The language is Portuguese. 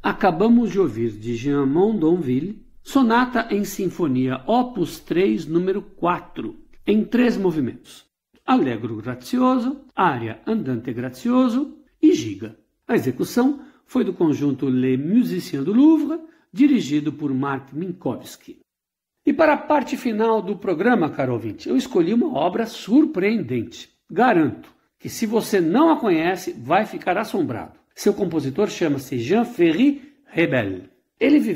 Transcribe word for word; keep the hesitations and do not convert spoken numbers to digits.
Acabamos de ouvir de Jean Mondonville, Sonata em Sinfonia Opus três, número quatro, em três movimentos. Allegro grazioso, área andante grazioso e giga. A execução foi do conjunto Les Musiciens do Louvre, dirigido por Mark Minkowski. E para a parte final do programa, caro ouvinte, eu escolhi uma obra surpreendente. Garanto que se você não a conhece, vai ficar assombrado. Seu compositor chama-se Jean-Ferry Rebel. Ele